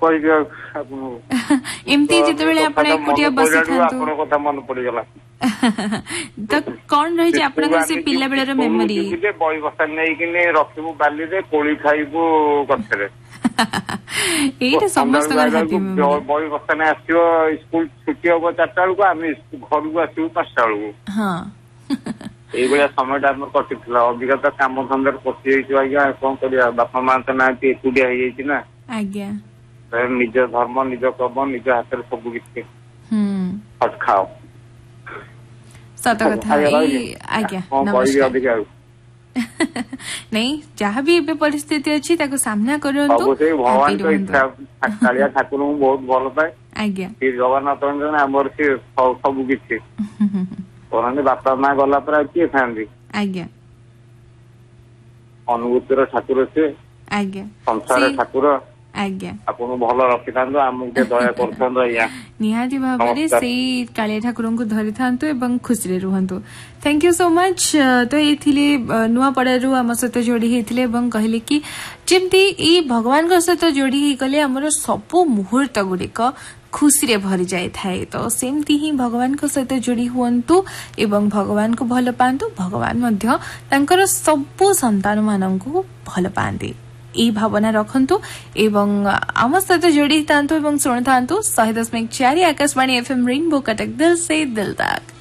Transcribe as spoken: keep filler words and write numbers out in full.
କହିବି आपन एमती जितेबेले आपण एकुटिया बसी थांतु आपन कथा मन पड़ी गला तो कौन रही जे आपन से पिल्ला बेलर मेमोरी जे बई बसा नै किने रखिबु बाली रे कोली खाइबु गछरे एटा समस्त कर हैप्पी मेमोरी बई बसा नै आसियो स्कूल छुट्टी होबो चार टा को आमी घर को आसिबु पाँच टा को हां एई बया समय टा हमर कटिथला अभिगत काम धंदर पसी होई आज्ञा कोन करिया बापा मां त नाती एकुडिया होई जाई ना आज्ञा निज धर्म निज कर्म निज हाथ सब किसी हट खाओ सत कथा आज्ञा नमस्कार नहीं जहाँ भी एबे परिस्थिति अछि ताको सामना करंतु भगवान को इच्छा कालिया ठाकुर को बहुत भल पाए आज्ञा श्री जगन्नाथ हमर से सब किछि कोराने बापा मां गला पर किए थांदी आज्ञा अनुभूतिर ठाकुर से आज्ञा संसार ठाकुर आज्ञा आपन भल रखिथांतो आमुके दया करथांतो या निहाती भाबरे सेई कालिया ठाकुर को धरि थांतो एवं खुशी रे रहंतो थैंक यू सो मच तो एथिले नुआ पड़ारू आम सहित जोड़ी हेथिले एवं कहले कि जेमती ई भगवान को सहित जोड़ी हे गले हमर सब मुहूर्त गुडिक खुशी रे भरी जाय थाए तो सेमती ही भगवान को सहित जोड़ी हुअन्तु एवं भगवान को भल पांतु भगवान मध्य तांकर सब संतान माननकु भल पांती ई भावना रखंतु एवं आम सहित जोड़ी थांतु एवं सुन थांतु सौ दशमलव चार आकाशवाणी एफएम रेनबो कटक दिल से दिल तक।